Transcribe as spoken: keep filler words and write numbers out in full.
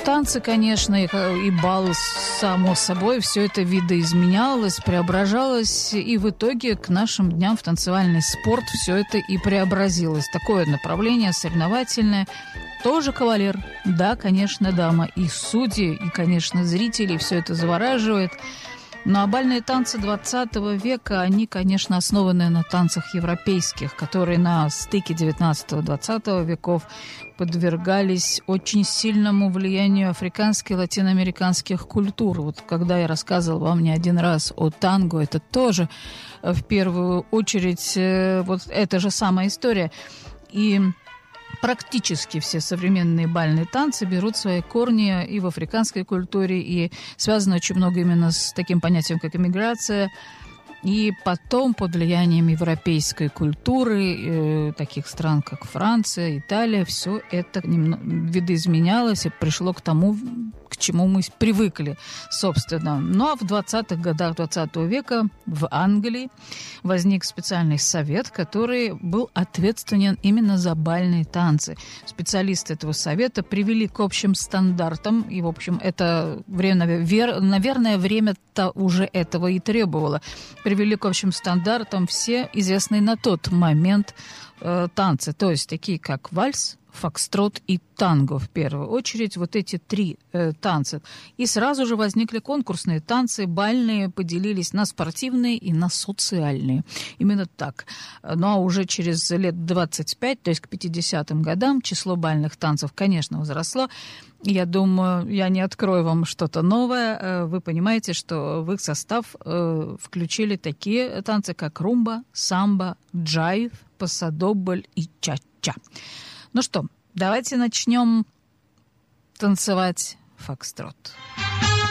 танцы, конечно, и, и бал, само собой, все это видоизменялось, преображалось, и в итоге к нашим дням в танцевальный спорт все это и преобразилось. Такое направление соревновательное. Тоже кавалер, да, конечно, дама. И судьи, и, конечно, зрители, все это завораживает. Ну а бальные танцы двадцатого века, они, конечно, основаны на танцах европейских, которые на стыке девятнадцатого-двадцатого веков подвергались очень сильному влиянию африканских и латиноамериканских культур. Вот когда я рассказывала вам не один раз о танго, это тоже в первую очередь вот эта же самая история. И практически все современные бальные танцы берут свои корни и в африканской культуре, и связано очень много именно с таким понятием, как эмиграция. И потом, под влиянием европейской культуры, э, таких стран, как Франция, Италия, все это немного видоизменялось и пришло к тому, к чему мы привыкли, собственно. Ну а в двадцатых годах двадцатого века в Англии возник специальный совет, который был ответственен именно за бальные танцы. Специалисты этого совета привели к общим стандартам, и, в общем, это время, наверное, время-то уже этого и требовало. Привели к общим стандартам все известные на тот момент э, танцы, то есть такие как вальс, фокстрот и танго в первую очередь, вот эти три э, танца. И сразу же возникли конкурсные танцы, бальные, поделились на спортивные и на социальные. Именно так. Ну а уже через лет двадцать пять, то есть к пятидесятым годам, число бальных танцев, конечно, возросло. Я думаю, я не открою вам что-то новое. Вы понимаете, что в их состав э, включили такие танцы, как румба, самбо, джайв, пасодобль и ча-ча. Ну что, давайте начнем танцевать фокстрот.